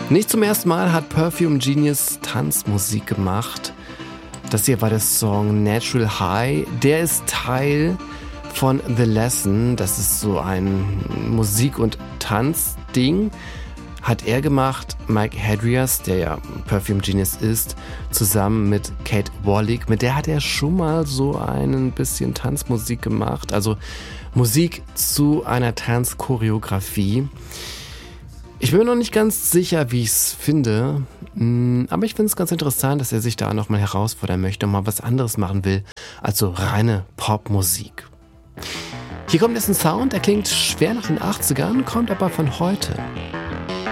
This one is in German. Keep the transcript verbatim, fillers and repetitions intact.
Nicht zum ersten Mal hat Perfume Genius Tanzmusik gemacht. Das hier war der Song Natural High. Der ist Teil von The Lesson. Das ist so ein Musik- und Tanzding. Hat er gemacht, Mike Hadrias, der ja Perfume Genius ist, zusammen mit Kate Wallach. Mit der hat er schon mal so ein bisschen Tanzmusik gemacht. Also Musik zu einer Tanzchoreografie. Ich bin mir noch nicht ganz sicher, wie ich es finde, aber ich finde es ganz interessant, dass er sich da nochmal herausfordern möchte und mal was anderes machen will, als so reine Popmusik. Hier kommt jetzt ein Sound, der klingt schwer nach den achtzigern, kommt aber von heute.